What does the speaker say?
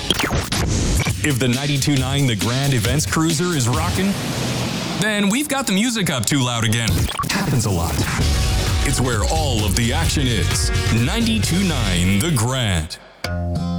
If the 92.9 The Grand Events Cruiser is rocking, then we've got the music up too loud again. Happens a lot. It's where all of the action is. 92.9 The Grand.